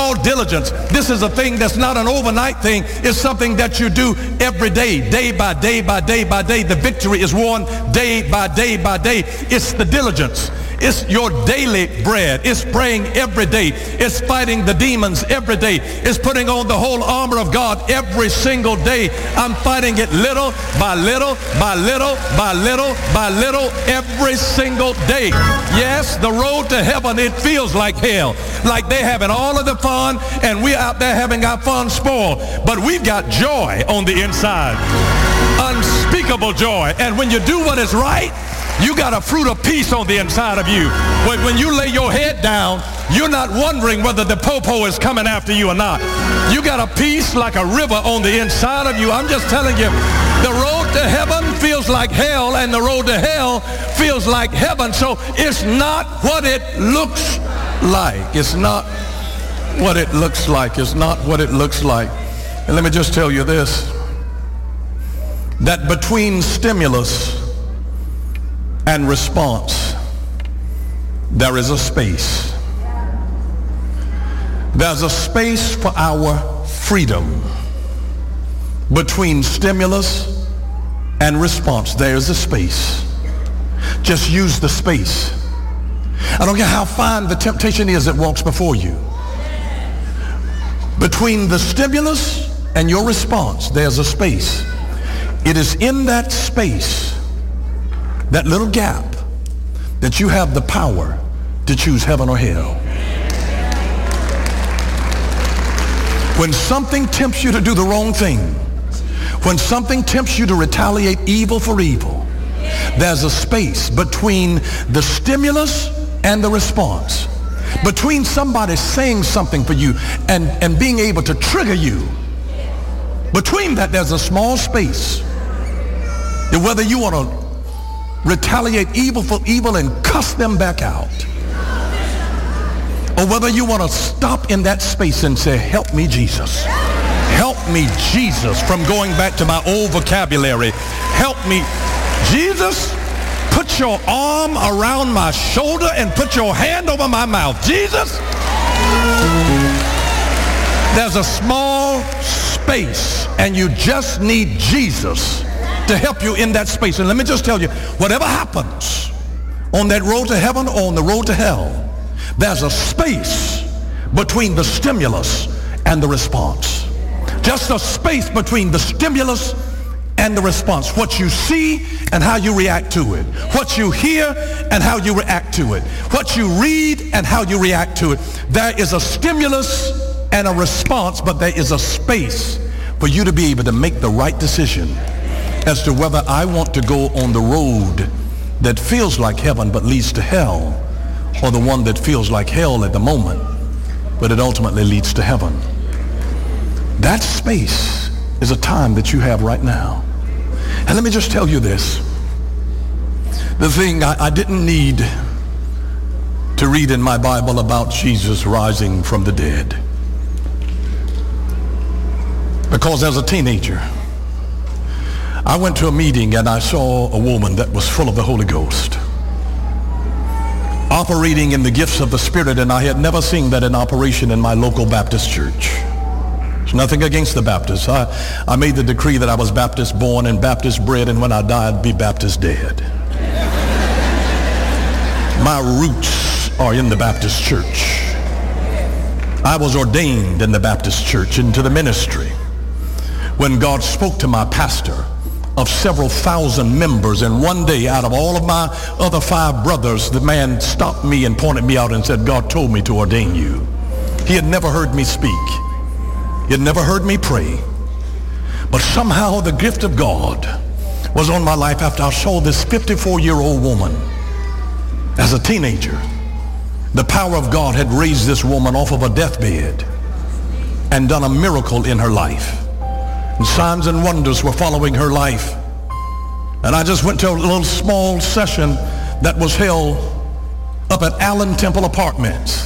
called diligence. This is a thing that's not an overnight thing. It's something that you do every day, day by day by day by day. The victory is won day by day by day. It's the diligence. It's your daily bread. It's praying every day. It's fighting the demons every day. It's putting on the whole armor of God every single day. I'm fighting it little by little by little by little by little every single day. Yes, the road to heaven, it feels like hell. Like they're having all of the fun and we're out there having our fun spoiled. But we've got joy on the inside. Unspeakable joy. And when you do what is right, you got a fruit of peace on the inside of you. When you lay your head down, you're not wondering whether the popo is coming after you or not. You got a peace like a river on the inside of you. I'm just telling you, the road to heaven feels like hell, and the road to hell feels like heaven. So it's not what it looks like. It's not what it looks like. It's not what it looks like. And let me just tell you this, that between stimulus and response, there is a space. There's a space for our freedom. Between stimulus and response, there's a space. Just use the space. I don't care how fine the temptation is that walks before you. Between the stimulus and your response, there's a space. It is in that space, that little gap, that you have the power to choose heaven or hell. When something tempts you to do the wrong thing, when something tempts you to retaliate evil for evil, there's a space between the stimulus and the response, between somebody saying something for you and being able to trigger you. Between that, there's a small space that whether you want to retaliate evil for evil and cuss them back out, or whether you want to stop in that space and say, help me, Jesus. Help me, Jesus, from going back to my old vocabulary. Help me, Jesus. Put your arm around my shoulder and put your hand over my mouth. Jesus. There's a small space and you just need Jesus to help you in that space. And let me just tell you, whatever happens on that road to heaven or on the road to hell, there's a space between the stimulus and the response. Just a space between the stimulus and the response. What you see and how you react to it. What you hear and how you react to it. What you read and how you react to it. There is a stimulus and a response, but there is a space for you to be able to make the right decision as to whether I want to go on the road that feels like heaven but leads to hell, or the one that feels like hell at the moment but it ultimately leads to heaven. That space is a time that you have right now. And let me just tell you this. The thing I didn't need to read in my Bible about Jesus rising from the dead, because as a teenager I went to a meeting and I saw a woman that was full of the Holy Ghost, operating in the gifts of the Spirit, and I had never seen that in operation in my local Baptist church. There's nothing against the Baptists. I made the decree that I was Baptist born and Baptist bred, and when I die I'd be Baptist dead. My roots are in the Baptist church. I was ordained in the Baptist church into the ministry when God spoke to my pastor of several thousand members, and one day out of all of my other 5 brothers, the man stopped me and pointed me out and said, God told me to ordain you. He had never heard me speak. He had never heard me pray. But somehow the gift of God was on my life after I saw this 54-year-old woman as a teenager. The power of God had raised this woman off of a deathbed and done a miracle in her life. And signs and wonders were following her life. And I just went to a little small session that was held up at Allen Temple Apartments.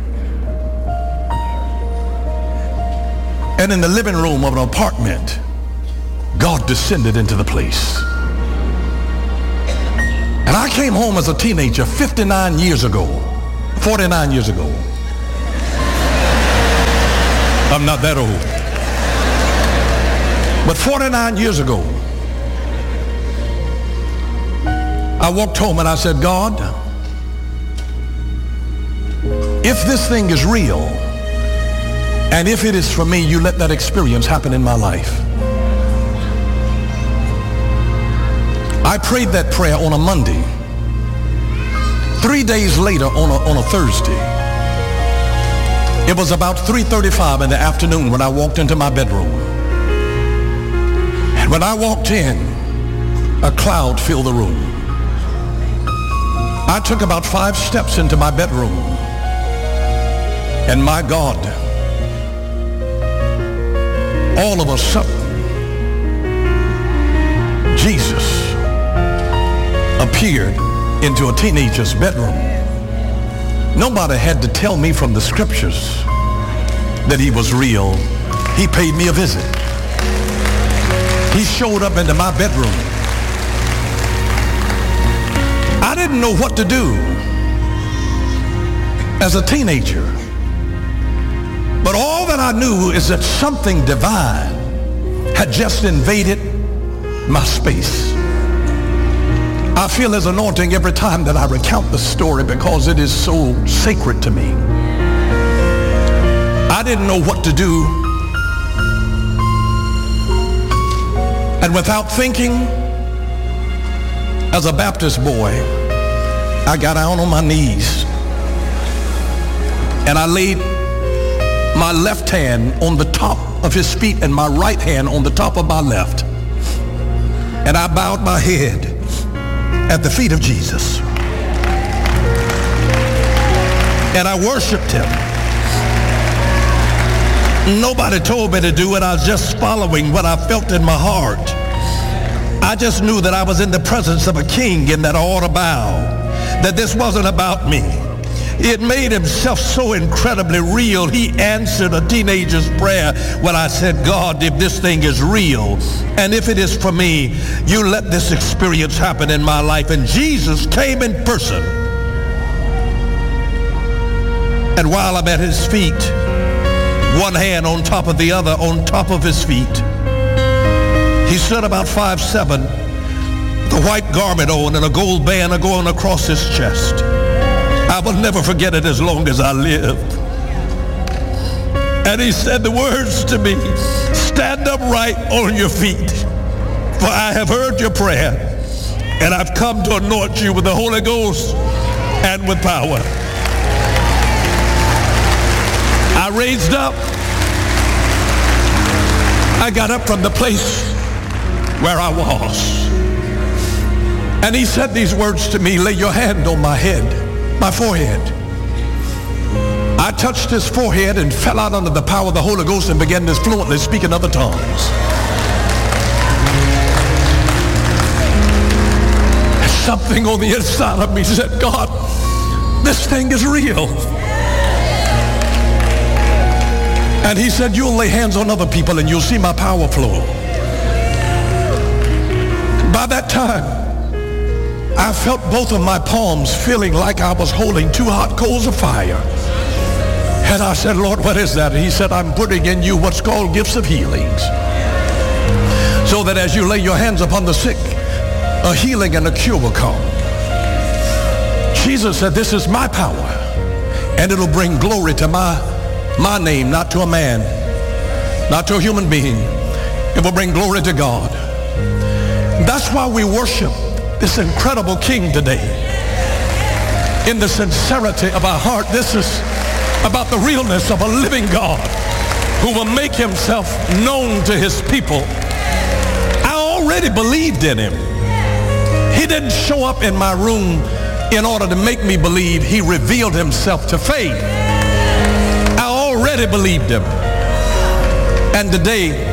And in the living room of an apartment, God descended into the place. And I came home as a teenager 49 years ago. I'm not that old. But 49 years ago, I walked home and I said, God, if this thing is real, and if it is for me, you let that experience happen in my life. I prayed that prayer on a Monday. 3 days later on a Thursday, it was about 3:35 in the afternoon when I walked into my bedroom. And when I walked in, a cloud filled the room. I took about 5 steps into my bedroom, and my God, all of a sudden, Jesus appeared into a teenager's bedroom. Nobody had to tell me from the scriptures that he was real. He paid me a visit. He showed up into my bedroom. I didn't know what to do as a teenager. But all that I knew is that something divine had just invaded my space. I feel his anointing every time that I recount the story because it is so sacred to me. I didn't know what to do. And without thinking, as a Baptist boy, I got down on my knees and I laid my left hand on the top of his feet and my right hand on the top of my left. And I bowed my head at the feet of Jesus. And I worshiped him. Nobody told me to do it. I was just following what I felt in my heart. I just knew that I was in the presence of a king and that I ought to bow. That this wasn't about me. It made himself so incredibly real. He answered a teenager's prayer when I said, God, if this thing is real, and if it is for me, you let this experience happen in my life. And Jesus came in person. And while I'm at his feet, one hand on top of the other, on top of his feet, he stood about 5'7", the white garment on and a gold band going across his chest. I will never forget it as long as I live. And he said the words to me, stand upright on your feet, for I have heard your prayer, and I've come to anoint you with the Holy Ghost and with power. I raised up. I got up from the place where I was. And he said these words to me, lay your hand on my head, my forehead. I touched his forehead and fell out under the power of the Holy Ghost and began to fluently speak in other tongues. Something on the inside of me said, God, this thing is real. And he said, you'll lay hands on other people and you'll see my power flow. By that time, I felt both of my palms feeling like I was holding 2 hot coals of fire. And I said, Lord, what is that? And he said, I'm putting in you what's called gifts of healings. So that as you lay your hands upon the sick, a healing and a cure will come. Jesus said, this is my power. And it'll bring glory to my name, not to a man, not to a human being. It will bring glory to God. That's why we worship this incredible King today. In the sincerity of our heart, this is about the realness of a living God who will make himself known to his people. I already believed in him. He didn't show up in my room in order to make me believe. He revealed himself to faith. I already believed him. And today,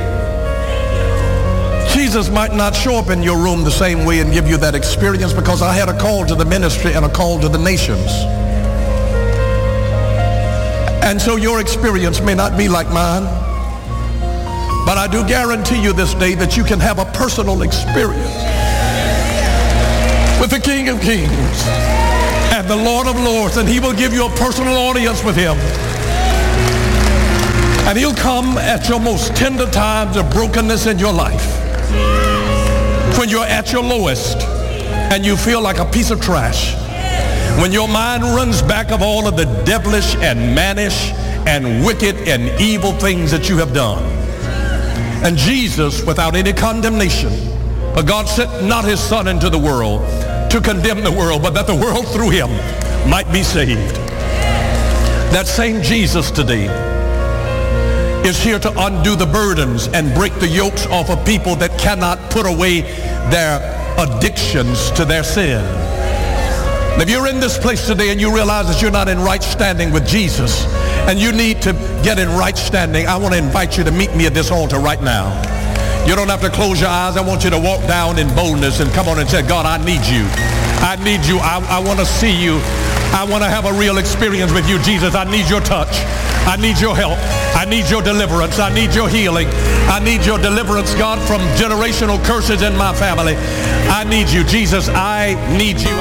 Jesus might not show up in your room the same way and give you that experience, because I had a call to the ministry and a call to the nations. And so your experience may not be like mine, but I do guarantee you this day that you can have a personal experience with the King of Kings and the Lord of Lords, and he will give you a personal audience with him. And he'll come at your most tender times of brokenness in your life. When you're at your lowest and you feel like a piece of trash. When your mind runs back of all of the devilish and mannish and wicked and evil things that you have done. And Jesus, without any condemnation, but God sent not his son into the world to condemn the world, but that the world through him might be saved. That same Jesus today is here to undo the burdens and break the yokes off of people that cannot put away their addictions to their sin. If you're in this place today and you realize that you're not in right standing with Jesus and you need to get in right standing, I want to invite you to meet me at this altar right now. You don't have to close your eyes. I want you to walk down in boldness and come on and say, God, I need you. I need you. I want to see you. I want to have a real experience with you, Jesus. I need your touch. I need your help. I need your deliverance. I need your healing. I need your deliverance, God, from generational curses in my family. I need you, Jesus. I need you.